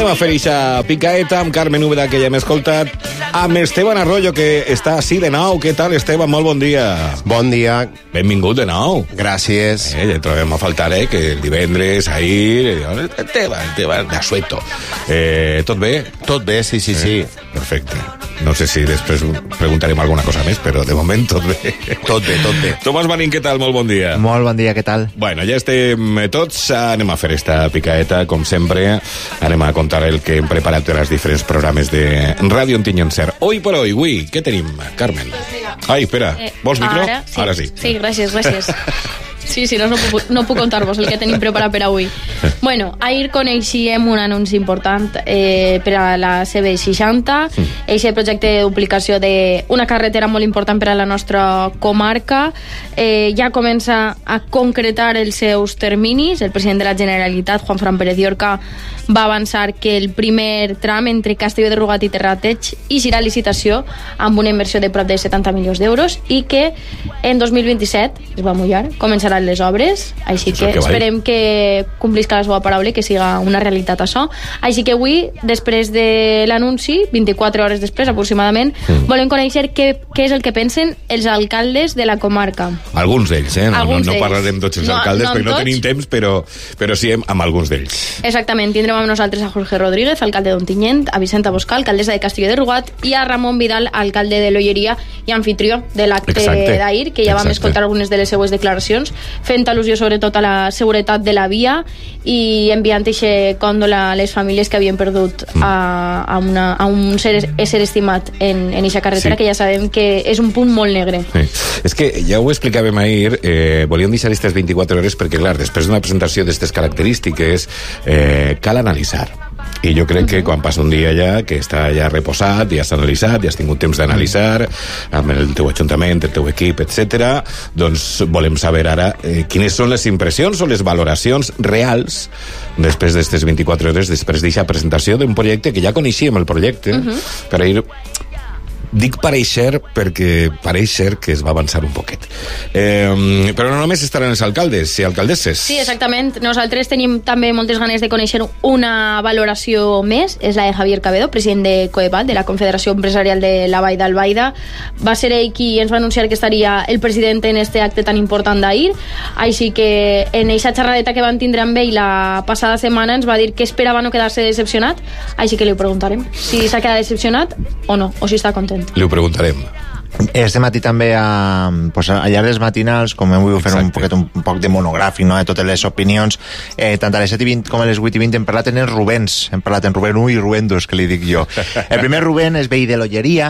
Anem a fer ixa picaeta amb Carmen Úbeda, que ja hem escoltat, amb Esteban Arroyo, que està així de nou. Què tal, Esteban? Molt bon dia. Bon dia. Benvingut de nou. Gràcies. Ja et trobem a faltar, que el divendres, ahir... Esteban, d'asueto. Tot bé? Tot bé, sí. Perfecte. No sé si després preguntarem alguna cosa més, però de moment tot bé. Tot bé. Tomàs Marín, què tal? Molt bon dia. Molt bon dia, què tal? Bueno, ja estem tots. Anem a fer esta picaeta, com sempre. Anem a contar el que hem preparat per als diferents programes de Ràdio Ontinyent Ser. Hoy por hoy, avui, què tenim, Carmen? Ai, espera, vols micro? Ara sí. Sí, gràcies. Sí, no puc contar-vos el que tenim preparat per avui. Bueno, ahir coneixíem un anunci important per a la CB60, aquest projecte de duplicació d'una carretera molt important per a la nostra comarca. Ja comença a concretar els seus terminis. El president de la Generalitat, Juan Fran Pérez Llorca, va avançar que el primer tram entre Castelló de Rugat i Terrateig eixirà a licitació amb una inversió de prop de 70 milions d'euros i que en 2027, es va mullar, començaran les obres, així que esperem que complisca la seva paraula i que siga una realitat això. Així que avui, després de l'anunci, 24 hores després aproximadament, volem conèixer què és el que pensen els alcaldes de la comarca. Alguns d'ells, no parlarem tots els alcaldes, no perquè no tenim temps, però sí amb alguns d'ells. Exactament, tindrem amb nosaltres a Jorge Rodríguez, alcalde d'Ontinyent, a Vicenta Boscal, alcaldessa de Castelló de Rugat, i a Ramon Vidal, alcalde de l'Olleria i anfitrió de l'acte d'ahir, que ja vam escoltar algunes de les seues declaracions, fent al·lusió sobretot a la seguretat de la via i enviant aquest còndol a les famílies que havien perdut a un ésser estimat en aquesta carretera, que ja sabem que és un punt molt negre. Sí. És que ja ho explicàvem ahir, volíem deixar aquestes 24 hores perquè, clar, després d'una presentació d'aquestes característiques cal analitzar. I jo crec que quan passa un dia ja que està ja reposat, ja s'ha analitzat, ja has tingut temps d'analitzar amb el teu ajuntament, el teu equip, etc. Doncs volem saber ara quines són les impressions o les valoracions reals després d'aquestes 24 hores, després d'aquesta presentació d'un projecte que ja coneixíem el projecte, però ahir dic pareixer perquè pareix ser que es va avançar un poquet. Però no només estaran els alcaldes i alcaldesses. Sí, exactament. Nosaltres tenim també moltes ganes de conèixer una valoració més. És la de Javier Cabedo, president de COEPAT, de la Confederació Empresarial de la Vall d'Albaida. Va ser ell qui ens va anunciar que estaria el president en este acte tan important d'ahir. Així que en aquesta xerradeta que van tindre amb ell la passada setmana ens va dir que esperava no quedar-se decepcionat. Així que li ho preguntarem si s'ha quedat decepcionat o no, o si està content. Li ho preguntarem. Este matí també a llarg dels matinals, com hem volgut fer un poc de monogràfic, no?, de totes les opinions, tant a les 7:20 com a les 8:20 hem parlat en els Rubens, hem parlat en Rubén 1 i Rubén 2, que li dic jo. El primer Rubén és veí de l'Olleria,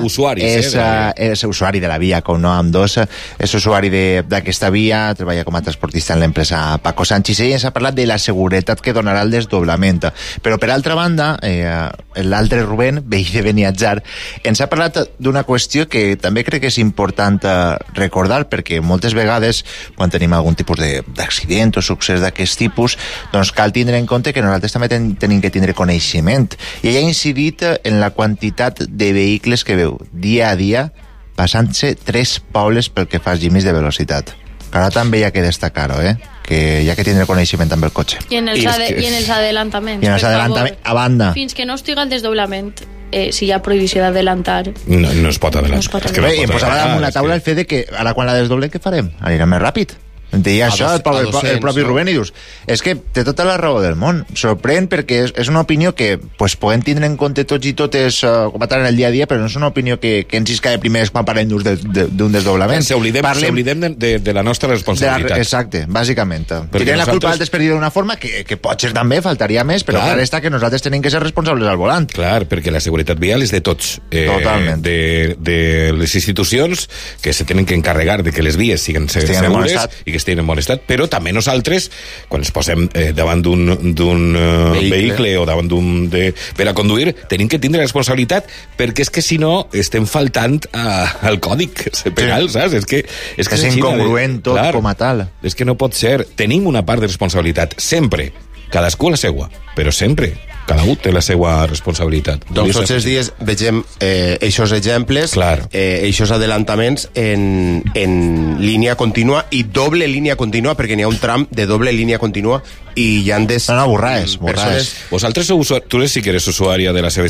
és usuari de la via, com no, amb dos, és usuari d'aquesta via, treballa com a transportista en l'empresa Paco Sánchez, i ens ha parlat de la seguretat que donarà el desdoblament. Però per altra banda, l'altre Rubén, veí de Beniatjar, ens ha parlat d'una qüestió que també crec que és important recordar, perquè moltes vegades quan tenim algun tipus d'accident o succés d'aquest tipus, doncs cal tindre en compte que nosaltres també tenim que tindre coneixement, i ella ha incidit en la quantitat de vehicles que veu dia a dia passant-se 3 pobles pel que fa als límits de velocitat. Que ara també hi ha que destacar-ho, que hi ha que tindre coneixement amb el cotxe. I en els adelantaments. I en els adelantaments, a banda. Fins que no estiga el desdoblament, si hi ha prohibició d'adelantar, no es pot adelantar. I posava damunt la taula el fet de que ara quan la desdoblem què farem? Anirà més ràpid. Deia això el propi Rubén, i dius, és que té tota la raó del món. Sorprèn perquè és una opinió que podem tindre en compte tots i totes com a tal en el dia a dia, però no és una opinió que ens isca de primers quan parlem d'un desdoblament. S'oblidem de la nostra responsabilitat. Exacte, bàsicament. Tenen la culpa d'altres per dir d'una forma que potser també faltaria més, però clar està que nosaltres tenim que ser responsables al volant. Clar, perquè la seguretat vial és de tots. Totalment. De les institucions que se tenen que encarregar de que les vies siguin segures i que estiguin en bon estat, però també nosaltres, quan ens posem davant d'un vehicle o davant per a conduir, tenim que tindre responsabilitat, perquè és que si no estem faltant al còdic penal, saps? És que és incongruent tot com a tal. És que no pot ser. Tenim una part de responsabilitat, sempre. Cadascú la seua, però sempre. cada un té la seva responsabilitat. Doncs tots els dies vegem eixos exemples, Clar. eixos adelantaments en línia contínua i doble línia contínua, perquè n'hi ha un tram de doble línia contínua i hi han No, borràs. Vosaltres sou tu sí que eres usuària de la CB